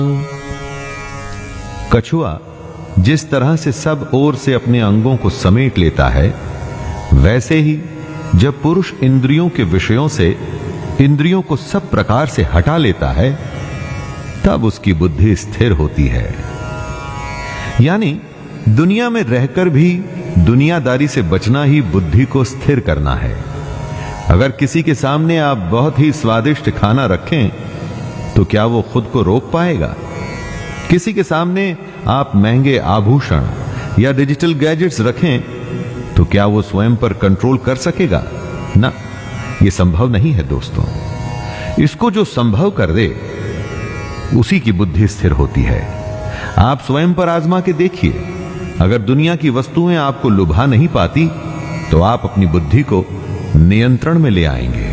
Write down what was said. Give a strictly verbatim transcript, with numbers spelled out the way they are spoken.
कछुआ जिस तरह से सब ओर से अपने अंगों को समेट लेता है, वैसे ही जब पुरुष इंद्रियों के विषयों से इंद्रियों को सब प्रकार से हटा लेता है, तब उसकी बुद्धि स्थिर होती है। यानी दुनिया में रहकर भी दुनियादारी से बचना ही बुद्धि को स्थिर करना है। अगर किसी के सामने आप बहुत ही स्वादिष्ट खाना रखें, तो क्या वो खुद को रोक पाएगा? किसी के सामने आप महंगे आभूषण या डिजिटल गैजेट्स रखें, तो क्या वो स्वयं पर कंट्रोल कर सकेगा? ना, यह संभव नहीं है दोस्तों। इसको जो संभव कर दे, उसी की बुद्धि स्थिर होती है। आप स्वयं पर आजमा के देखिए, अगर दुनिया की वस्तुएं आपको लुभा नहीं पाती, तो आप अपनी बुद्धि को नियंत्रण में ले आएंगे।